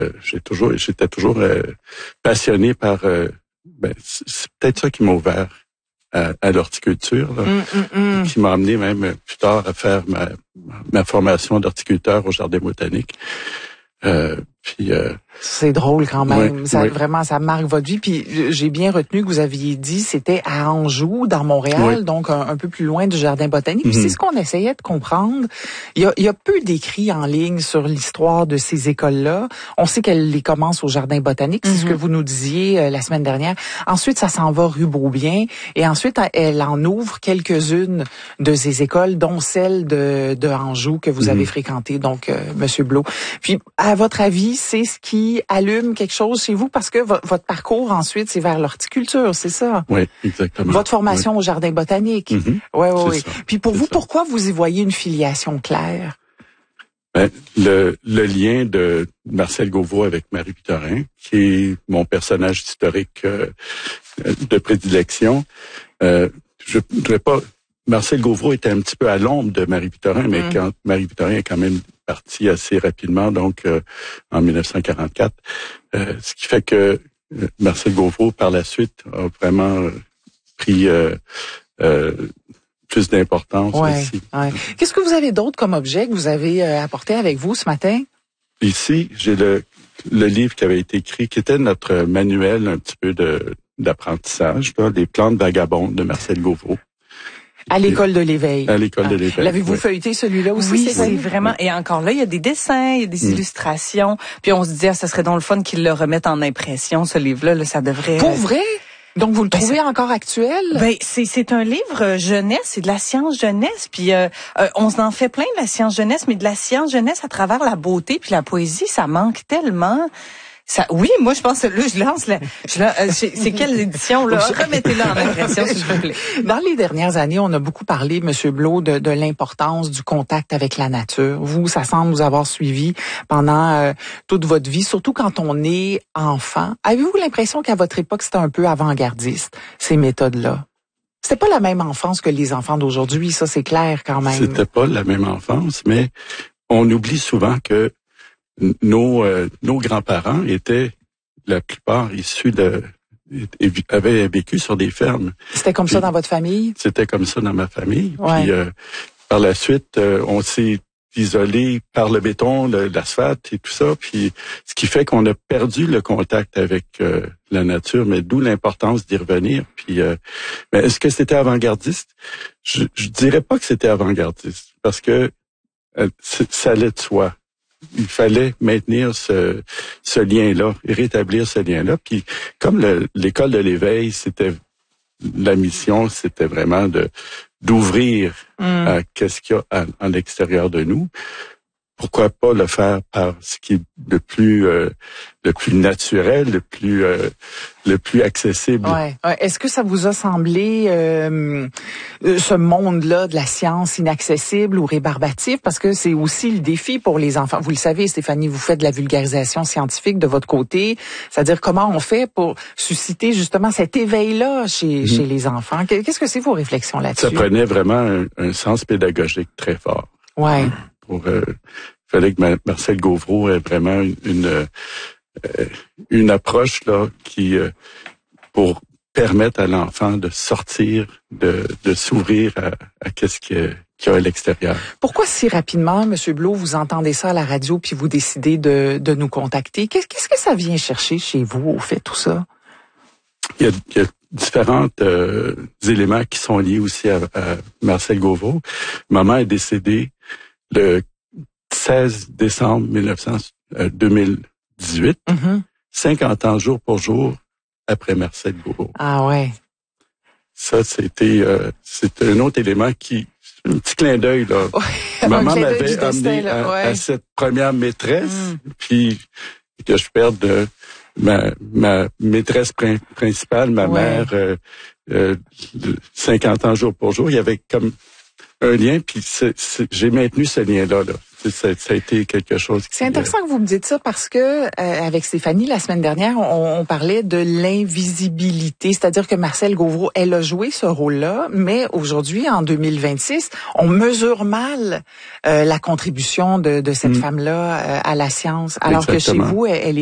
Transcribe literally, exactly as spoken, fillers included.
euh, j'ai toujours, j'étais toujours euh, passionné par. Euh, ben, c'est, c'est peut-être ça qui m'a ouvert à, à l'horticulture, là, mm, mm, mm. qui m'a amené même plus tard à faire ma, ma formation d'horticulteur au Jardin botanique. Euh, puis euh, c'est drôle quand même. Oui, ça oui. Vraiment, ça marque votre vie. Puis j'ai bien retenu que vous aviez dit c'était à Anjou, dans Montréal, oui. donc un, un peu plus loin du Jardin botanique. Puis Mm-hmm. c'est ce qu'on essayait de comprendre. Il y a, il y a peu d'écrits en ligne sur l'histoire de ces écoles-là. On sait qu'elles les commencent au Jardin botanique, c'est mm-hmm. ce que vous nous disiez euh, la semaine dernière. Ensuite, ça s'en va rue Beaubien, et ensuite elle en ouvre quelques-unes de ces écoles, dont celle de, de Anjou que vous mm-hmm. avez fréquentée, donc euh, Monsieur Blot. Puis à votre avis, c'est ce qui allume quelque chose chez vous, parce que vo- votre parcours ensuite, c'est vers l'horticulture, c'est ça? Oui, exactement. Votre formation oui. au Jardin botanique. Mm-hmm. Oui, oui, oui. Ça. Puis pour c'est vous, ça. pourquoi vous y voyez une filiation claire? Ben, le, le lien de Marcel Gauvreau avec Marie Victorin, qui est mon personnage historique euh, de prédilection. Euh, je ne voudrais pas... Marcel Gauvreau était un petit peu à l'ombre de Marie Victorin, mais mm. quand Marie Victorin est quand même partie assez rapidement, donc euh, en dix-neuf cent quarante-quatre, euh, ce qui fait que euh, Marcel Gauvreau, par la suite, a vraiment euh, pris euh, euh, plus d'importance ouais, aussi. Ouais. Qu'est-ce que vous avez d'autre comme objet que vous avez euh, apporté avec vous ce matin? Ici, j'ai le, le livre qui avait été écrit, qui était notre manuel un petit peu de d'apprentissage, là, des plantes vagabondes de Marcel Gauvreau. À l'école de l'éveil. À l'école de l'éveil. L'avez-vous oui. feuilleté celui-là aussi? Oui, c'est, c'est vraiment. Et encore là, il y a des dessins, il y a des mmh. illustrations. Puis on se dit, ah, ça serait donc le fun qu'ils le remettent en impression, ce livre-là. Là, ça devrait. Pour vrai? Donc vous le trouvez ben, encore actuel? Ben c'est c'est un livre jeunesse, c'est de la science jeunesse. Puis euh, euh, on en fait plein de la science jeunesse, mais de la science jeunesse à travers la beauté puis la poésie, ça manque tellement. Ça, oui, moi je pense que là je lance la, je lance, euh, c'est, c'est quelle édition là? Remettez-la en impression s'il vous plaît. Dans les dernières années, on a beaucoup parlé, Monsieur Blot, de, de l'importance du contact avec la nature. Vous, ça semble vous avoir suivi pendant euh, toute votre vie, surtout quand on est enfant. Avez-vous l'impression qu'à votre époque c'était un peu avant-gardiste, ces méthodes-là? C'était pas la même enfance que les enfants d'aujourd'hui, ça c'est clair quand même. C'était pas la même enfance, mais on oublie souvent que Nos euh, nos grands-parents étaient la plupart issus de avaient vécu sur des fermes. C'était comme puis, ça dans votre famille? C'était comme ça dans ma famille. Ouais. Puis euh, par la suite, euh, on s'est isolé par le béton, le, l'asphalte et tout ça. Puis ce qui fait qu'on a perdu le contact avec euh, la nature, mais d'où l'importance d'y revenir. Puis euh, mais est-ce que c'était avant-gardiste? Je, je dirais pas que c'était avant-gardiste, parce que euh, ça allait de soi. Il fallait maintenir ce, ce lien-là, rétablir ce lien-là. Puis comme le, l'école de l'éveil, c'était la mission, c'était vraiment de d'ouvrir mm. à qu'est-ce qu'il y a à, à l'extérieur de nous. Pourquoi pas le faire par ce qui est le plus euh, le plus naturel, le plus euh, le plus accessible. Ouais. Est-ce que ça vous a semblé euh, ce monde-là de la science inaccessible ou rébarbatif? Parce que c'est aussi le défi pour les enfants. Vous le savez, Stéphanie, vous faites de la vulgarisation scientifique de votre côté. C'est-à-dire comment on fait pour susciter justement cet éveil-là chez, mmh. chez les enfants. Qu'est-ce que c'est vos réflexions là-dessus? Ça prenait vraiment un, un sens pédagogique très fort. Ouais. Pour, euh, il fallait que Marcel Gauvreau ait vraiment une, une, euh, une approche là qui euh, pour permettre à l'enfant de sortir, de, de s'ouvrir à, à qu'est-ce qu'il y a, qu'il y a à l'extérieur. Pourquoi si rapidement, Monsieur Blot, vous entendez ça à la radio puis vous décidez de, de nous contacter? Qu'est-ce, qu'est-ce que ça vient chercher chez vous, au fait, tout ça? Il y a, il y a différents euh, éléments qui sont liés aussi à, à Marcel Gauvreau. Maman est décédée le seize décembre deux mille dix-huit, mm-hmm. cinquante ans jour pour jour après Marcel Gauvreau. Ah ouais. Ça, c'était euh, c'est un autre élément qui, un petit clin d'œil là. Ouais, maman m'avait amené à, ouais. à cette première maîtresse, mm. puis que je perde euh, ma ma maîtresse prin- principale, ma ouais. mère, euh, euh, cinquante ans jour pour jour. Il y avait comme un lien, puis c'est, c'est, j'ai maintenu ce lien-là. Là. Ça, ça a été quelque chose. C'est intéressant euh... que vous me dites ça parce que euh, avec Stéphanie la semaine dernière, on, on parlait de l'invisibilité, c'est-à-dire que Marcelle Gauvreau, elle a joué ce rôle-là, mais aujourd'hui, en deux mille vingt-six, on mesure mal euh, la contribution de, de cette mmh. femme-là euh, à la science, alors Exactement. que chez vous, elle, elle